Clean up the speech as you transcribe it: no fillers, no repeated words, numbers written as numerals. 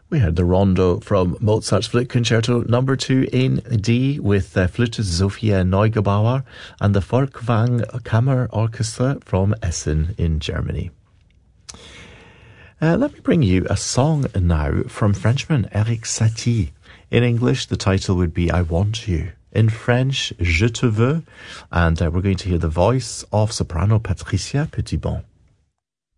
We heard the rondo from Mozart's Flute Concerto No. 2 in D with flutist Sophia Neugebauer and the Folkwang Kammer Orchestra from Essen in Germany. Let me bring you a song now from Frenchman Eric Satie. In English, the title would be I Want You. In French, Je te veux. And we're going to hear the voice of soprano Patricia Petitbon.